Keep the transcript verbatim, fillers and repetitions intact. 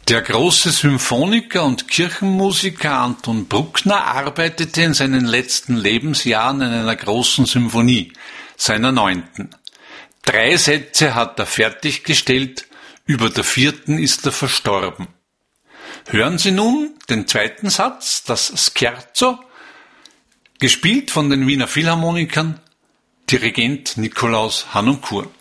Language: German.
Der große Symphoniker und Kirchenmusiker Anton Bruckner arbeitete in seinen letzten Lebensjahren an einer großen Symphonie, seiner neunten. Drei Sätze hat er fertiggestellt, über der vierten ist er verstorben. Hören Sie nun den zweiten Satz, das Scherzo, gespielt von den Wiener Philharmonikern, Dirigent Nikolaus Harnoncourt.